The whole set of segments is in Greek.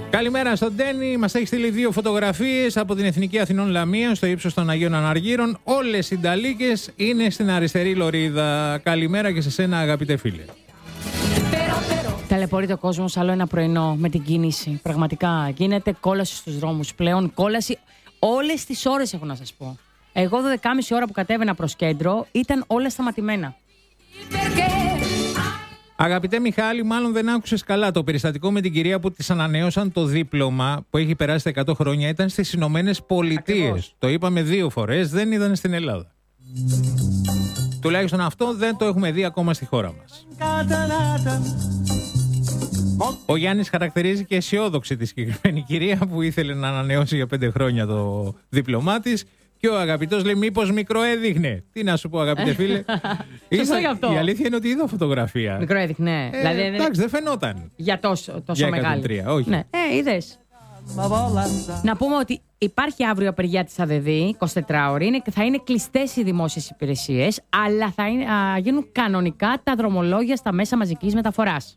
Καλημέρα στον Ντένι. Μας έχει στείλει 2 φωτογραφίες από την Εθνική Αθηνών Λαμία στο ύψος των Αγίων Αναργύρων. Όλες οι νταλίκες είναι στην αριστερή λωρίδα. Καλημέρα και σε σένα, αγαπητέ φίλε. Ταλαιπωρείται ο κόσμος άλλο ένα πρωινό με την κίνηση. Πραγματικά γίνεται κόλαση στους δρόμους πλέον. Κόλαση όλες τις ώρες, έχω να σας πω. Εγώ 12,5 ώρα που κατέβαινα προς κέντρο ήταν όλα σταματημένα. Αγαπητέ Μιχάλη, μάλλον δεν άκουσες καλά. Το περιστατικό με την κυρία που της ανανέωσαν το δίπλωμα που έχει περάσει τα 100 χρόνια ήταν στις Ηνωμένες Πολιτείες. Το είπαμε 2 φορές, δεν ήταν στην Ελλάδα. Τουλάχιστον αυτό δεν το έχουμε δει ακόμα στη χώρα μας. Ο Γιάννης χαρακτηρίζει και αισιόδοξη τη συγκεκριμένη κυρία που ήθελε να ανανεώσει για 5 χρόνια το δίπλωμά της. Και ο αγαπητός λέει: μήπως μικρό έδειχνε. Τι να σου πω, αγαπητέ φίλε. Σωστό γι' αυτό. Η αλήθεια είναι ότι είδα φωτογραφία. Μικρό έδειχνε. Δηλαδή, εντάξει, δεν φαινόταν. Για τόσο μεγάλη. 103, όχι. Ναι, είδες. Να πούμε ότι υπάρχει αύριο απεργία της ΑΔΔ, 24ωρη. Θα είναι κλειστές οι δημόσιες υπηρεσίες, αλλά θα γίνουν κανονικά τα δρομολόγια στα μέσα μαζικής μεταφοράς.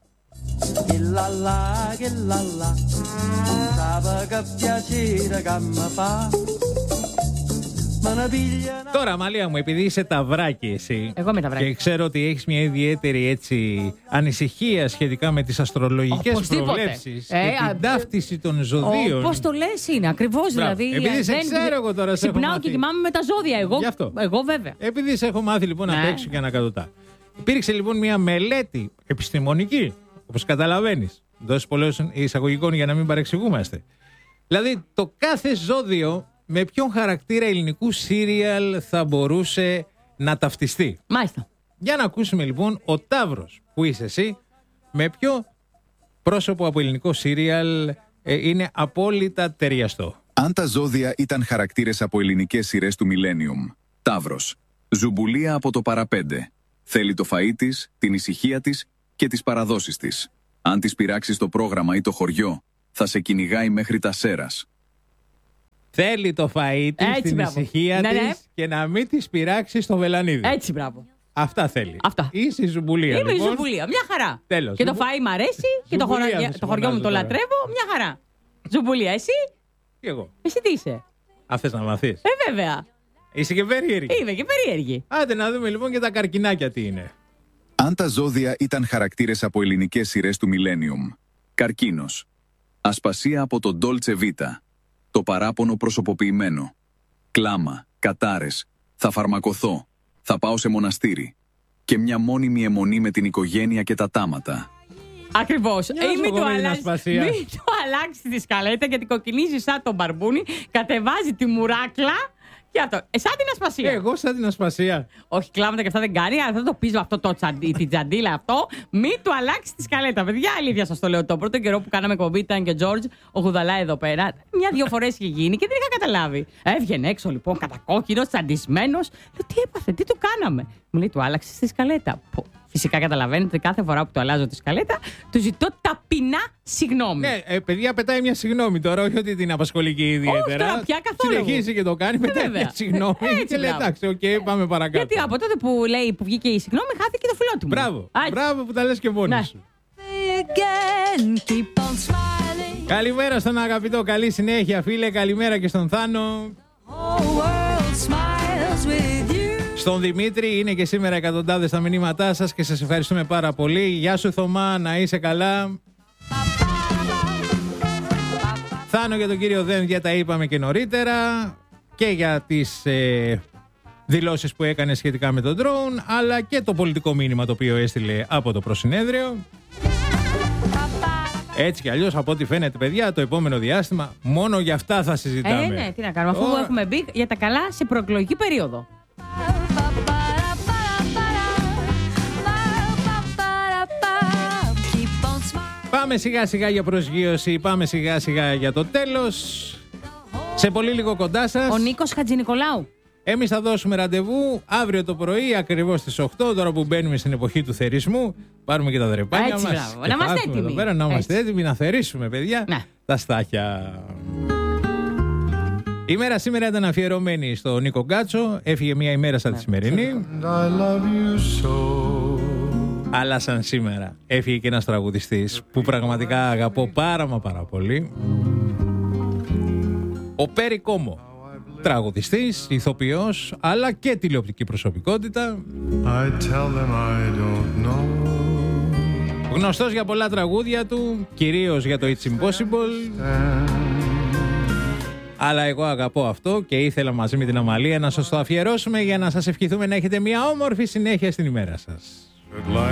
Τώρα, Αμαλία μου, επειδή είσαι ταυράκι εσύ. Εγώ είμαι ταυράκι. Και ξέρω ότι έχεις μια ιδιαίτερη έτσι ανησυχία σχετικά με τις αστρολογικές προβλέψεις και την ταύτιση των ζωδίων. Πώς το λες είναι, ακριβώς. Δηλαδή. Επειδή σε ξέρω εγώ τώρα. Ξυπνάω και κοιμάμαι με τα ζώδια. Εγώ βέβαια. Επειδή σε έχω μάθει λοιπόν απ' έξω και ανακατοτά. Υπήρξε λοιπόν μια μελέτη επιστημονική, όπως καταλαβαίνεις. Δώσεις πολλές εισαγωγικών για να μην παρεξηγούμαστε. Δηλαδή, το κάθε ζώδιο με ποιον χαρακτήρα ελληνικού σύριαλ θα μπορούσε να ταυτιστεί. Μάλιστα. Για να ακούσουμε λοιπόν ο Ταύρος που είσαι εσύ, με ποιο πρόσωπο από ελληνικό σύριαλ είναι απόλυτα ταιριαστό. Αν τα ζώδια ήταν χαρακτήρες από ελληνικές σειρές του Millennium. Ταύρος. Ζουμπουλία από το παραπέντε. Θέλει το φαΐ της, την ησυχία της και τις παραδόσεις της. Αν της πειράξεις το πρόγραμμα ή το χωριό, θα σε κυνηγάει μέχρι τα Σέρας. Θέλει το φαΐ της, την ησυχία της και να μην της πειράξει στο βελανίδι. Έτσι, μπράβο. Αυτά θέλει. Αυτά. Είσαι η Ζουμπουλία. Είμαι λοιπόν. η Ζουμπουλία. Μια χαρά. Τέλος. Και το φαΐ μ' αρέσει και το χωριό μου το λατρεύω. Μια χαρά. Ζουμπουλία, εσύ. Και εγώ. Εσύ τι είσαι. Θες να μαθείς. Βέβαια. Είσαι και περίεργη. Είμαι και περίεργη. Άντε να δούμε λοιπόν και τα καρκινάκια τι είναι. Αν τα ζώδια ήταν χαρακτήρες από ελληνικές σειρές του Millennium. Καρκίνος. Ασπασία από το Dolce Vita. Το παράπονο προσωποποιημένο. Κλάμα, κατάρες. Θα φαρμακοθώ. Θα πάω σε μοναστήρι. Και μια μόνιμη αιμονή με την οικογένεια και τα τάματα. Ακριβώς. Μην το αλλάξει τη σκαλέτα γιατί κοκκινίζει σαν τον μπαρμπούνι, κατεβάζει τη μουράκλα και αυτό. Σαν την ασπασία. Εγώ σαν την ασπασία. Όχι, κλάματα και αυτά δεν κάνει, αλλά θα το πει αυτό την τζαντίλα αυτό. Μην του αλλάξει τη σκαλέτα. Παιδιά, αλήθεια σας το λέω. Το πρώτο καιρό που κάναμε κομπή ήταν και ο Τζόρτζ, ο Γουδαλά εδώ πέρα. 1-2 φορές είχε γίνει και δεν είχα καταλάβει. Έβγαινε έξω λοιπόν κατακόκκινος, τσαντισμένος. Λέω τι έπαθε, τι του κάναμε. Μου λέει του άλλαξε τη σκαλέτα. Φυσικά καταλαβαίνετε, κάθε φορά που του αλλάζω τη σκαλέτα, του ζητώ ταπεινά συγγνώμη. Ναι, παιδιά, πετάει μια συγγνώμη τώρα, όχι ότι την απασχολεί και ιδιαίτερα. Όχι, πια καθόλου. Συνεχίζει και το κάνει, πετάει μια συγγνώμη. Και λέει εντάξει, οκ, πάμε παρακάτω. Γιατί από τότε που βγήκε η συγγνώμη, χάθηκε το φιλότιμο. Μπράβο. Μπράβο που τα λες και μόνη σου. Καλημέρα στον αγαπητό, καλή συνέχεια, φίλε. Καλημέρα και στον Θάνο. Στον Δημήτρη, είναι και σήμερα εκατοντάδες τα μηνύματά σας και σας ευχαριστούμε πάρα πολύ. Γεια σου Θωμά, να είσαι καλά. Θάνο, για τον κύριο Δένδια τα είπαμε και νωρίτερα και για τις δηλώσεις που έκανε σχετικά με τον drone, αλλά και το πολιτικό μήνυμα το οποίο έστειλε από το προσυνέδριο. Έτσι κι αλλιώς, από ό,τι φαίνεται, παιδιά, το επόμενο διάστημα μόνο για αυτά θα συζητάμε. Ναι, τι να κάνουμε, αφού έχουμε μπει για τα καλά σε προεκλογική περίοδο. Πάμε σιγά σιγά για προσγείωση, πάμε σιγά σιγά για το τέλος. Σε πολύ λίγο κοντά σας ο Νίκος Χατζηνικολάου. Εμείς θα δώσουμε ραντεβού αύριο το πρωί, ακριβώς στις 8, τώρα που μπαίνουμε στην εποχή του θερισμού. Πάρουμε και τα δρεπάνια μας. Να είμαστε έτοιμοι. Πέρα, να είμαστε έτοιμοι να θερήσουμε, παιδιά, τα στάχια. Η μέρα σήμερα ήταν αφιερωμένη στο Νίκο Γκάτσο. Έφυγε μια ημέρα σαν τη σημερινή. Αλλά σαν σήμερα έφυγε και ένας τραγουδιστής που πραγματικά αγαπώ πάρα πολύ. Ο Πέρι Κόμο. Τραγουδιστής, ηθοποιός, αλλά και τηλεοπτική προσωπικότητα. Γνωστός για πολλά τραγούδια του, κυρίως για το It's Impossible. Αλλά εγώ αγαπώ αυτό και ήθελα μαζί με την Αμαλία να σας το αφιερώσουμε για να σας ευχηθούμε να έχετε μια όμορφη συνέχεια στην ημέρα σας.